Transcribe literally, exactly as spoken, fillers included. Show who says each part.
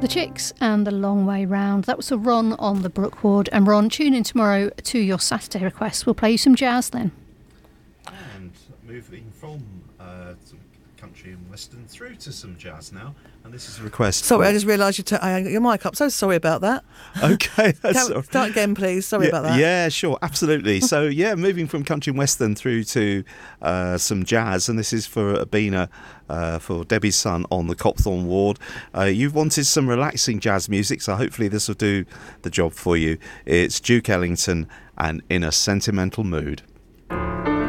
Speaker 1: The Chicks and The Long Way Round. That was a Ron on the Brookwood. And Ron, tune in tomorrow to your Saturday request. We'll play you some jazz then.
Speaker 2: And moving from uh, some country and western through to some jazz now. And this is a request.
Speaker 3: Sorry,
Speaker 2: for...
Speaker 3: I just realised you took your mic up. So sorry about that.
Speaker 2: Okay. That's
Speaker 3: Can, start again, please. Sorry
Speaker 2: yeah,
Speaker 3: about that.
Speaker 2: Yeah, sure. Absolutely. So, yeah, moving from country and western through to uh, some jazz. And this is for Abina, uh, for Debbie's son on the Copthorne ward. Uh, you've wanted some relaxing jazz music, so hopefully this will do the job for you. It's Duke Ellington and In a Sentimental Mood.